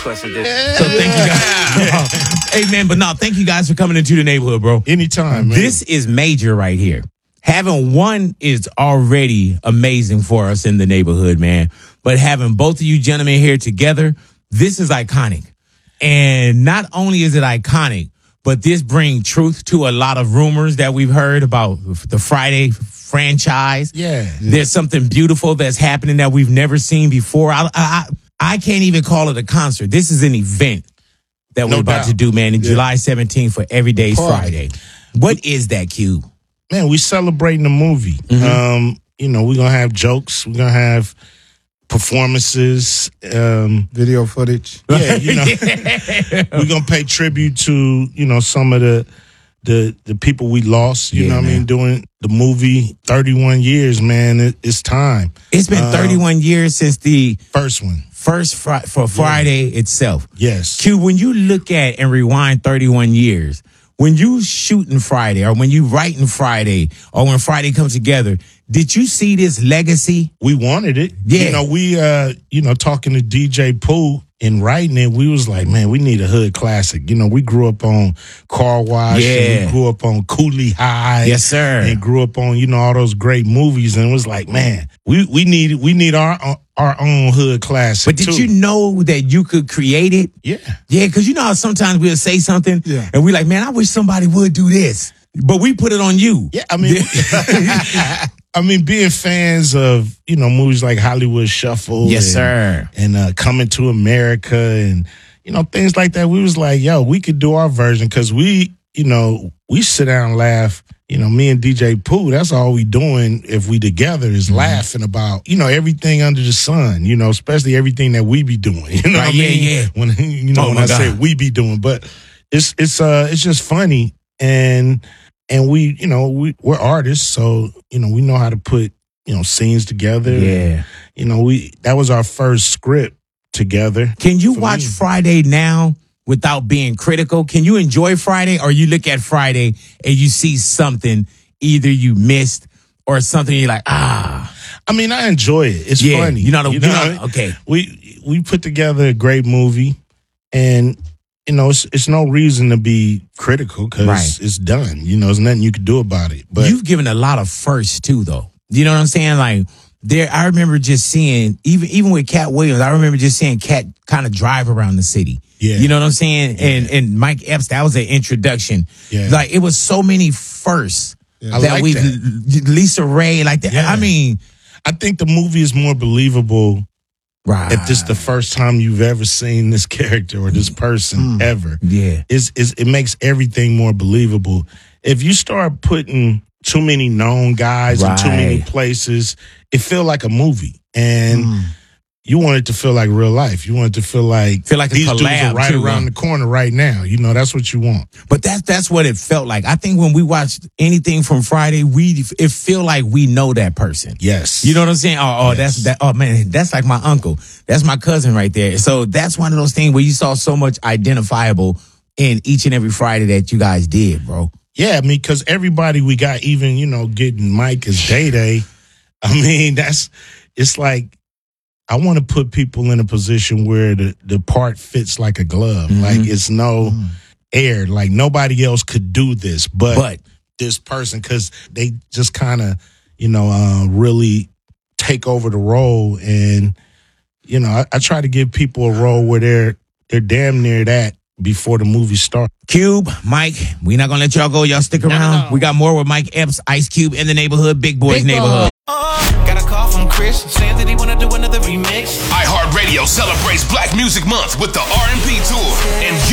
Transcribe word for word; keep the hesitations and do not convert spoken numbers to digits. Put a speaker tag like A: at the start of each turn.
A: requested this.
B: So thank you guys. Hey, man, but no, thank you guys for coming into the neighborhood, bro.
C: Anytime, man.
B: This is major right here. Having one is already amazing for us in the neighborhood, man. But having both of you gentlemen here together, this is iconic. And not only is it iconic, but this brings truth to a lot of rumors that we've heard about the Friday franchise.
C: Yeah.
B: There's something beautiful that's happening that we've never seen before. I I, I can't even call it a concert. This is an event that
C: No
B: we're about
C: doubt.
B: to do, man, in
C: Yeah.
B: July seventeenth for Everyday's
C: Party.
B: Friday. What is that, Cube?
C: Man, we celebrating the movie.
B: Mm-hmm.
C: Um, you know, we're gonna have jokes. We're gonna have performances. Um,
D: Video footage.
C: yeah, you know, we're gonna pay tribute to you know some of the the the people we lost. You
B: Yeah,
C: know, what I
B: man.
C: mean, doing the movie. thirty-one years, man. It, it's time.
B: It's been
C: Um,
B: thirty-one years since the
C: First one.
B: first fri- for Friday itself.
C: Yes.
B: Q, when you look at and rewind thirty-one years, when you shooting Friday or when you writing Friday or when Friday comes together, did you see this legacy?
C: We wanted it.
B: Yeah.
C: You know, we uh, you know, talking to D J Pooh and writing it, we was like, man, we need a hood classic. You know, we grew up on Car Wash.
B: Yeah.
C: And we grew up on Cooley High.
B: Yes, sir.
C: And grew up on, you know, all those great movies. And it was like, man, we, we need we need our our own hood classic.
B: But did
C: too.
B: you know that you could create it?
C: Yeah.
B: Yeah, because you know how sometimes we'll say something
D: Yeah.
B: and we like, man, I wish somebody would do this. But we put it on you.
C: Yeah, I mean, I mean, being fans of you know movies like Hollywood Shuffle,
B: Yes,
C: and,
B: sir.
C: and uh, Coming to America, and you know things like that. We was like, yo, we could do our version because we, you know, we sit down and laugh. You know, me and D J Pooh, that's all we doing if we together is
B: Mm-hmm.
C: laughing about, you know, everything under the sun, you know, especially everything that we be doing. You know
B: Right,
C: what I
B: yeah,
C: mean?
B: yeah.
C: When you know
B: Oh,
C: when
B: my
C: I say
B: God.
C: we be doing, but it's it's uh it's just funny and and we, you know, we we're artists, so you know, we know how to put, you know, scenes together.
B: Yeah.
C: You know, we that was our first script together.
B: Can you
C: For
B: watch
C: me.
B: Friday now without being critical? Can you enjoy Friday or you look at Friday and you see something either you missed or something you're like, ah.
C: I mean, I enjoy it. It's
B: Yeah,
C: funny.
B: you know the- you know-
C: what I mean?
B: okay.
C: We we put together a great movie, and you know, it's it's no reason to be critical because
B: Right.
C: it's done. You know, there's nothing you can do about it. But
B: You've given a lot of firsts too, though. You know what I'm saying? Like there, I remember just seeing even even with Cat Williams. I remember just seeing Cat kind of drive around the city.
C: Yeah.
B: You know what I'm saying? And and Mike Epps, that was an introduction.
C: Yeah.
B: Like it was so many firsts
C: I
B: that
C: like
B: we
C: that.
B: Lisa Ray, like that.
C: Yeah.
B: I mean,
C: I think the movie is more believable
B: right?
C: if this is the first time you've ever seen this character or this person ever.
B: Yeah.
C: Is is it makes everything more believable. If you start putting too many known guys in too many
B: Right.
C: places, it feel like a movie. And you want it to feel like real life. You want it to feel like
B: Feel like a
C: these dudes
B: collab,
C: are right
B: too,
C: around
B: huh?
C: the corner right now. You know, that's what you want.
B: But that's that's what it felt like. I think when we watched anything from Friday, we it feel like we know that person.
C: Yes.
B: You know what I'm saying? Oh, oh
C: Yes.
B: that's that. Oh man, that's like my uncle. That's my cousin right there. So that's one of those things where you saw so much identifiable in each and every Friday that you guys did, bro.
C: Yeah, I mean, because everybody we got, even, you know, getting Mike as Day Day, I mean, that's, it's like, I want to put people in a position where the, the part fits like a glove.
B: Mm-hmm.
C: Like, it's no air. Like, nobody else could do this but,
B: But
C: this person, because they just kind of, you know, uh, really take over the role. And, you know, I, I try to give people a role where they're, they're damn near that before the movie starts.
B: Cube, Mike, we not gonna let y'all go. Y'all stick around.
C: no.
B: We got more with Mike Epps, Ice Cube in the neighborhood, Big Boys
C: Big
B: neighborhood.
E: Got a call from Chris saying that he wanna do another remix.
F: iHeartRadio celebrates Black Music Month with the R and B Tour, and you